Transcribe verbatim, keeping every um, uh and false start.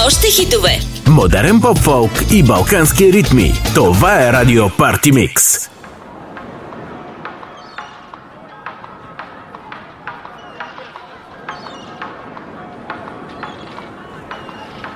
още хитове. Модерен поп-фолк и балкански ритми. Това е Радио Парти Микс.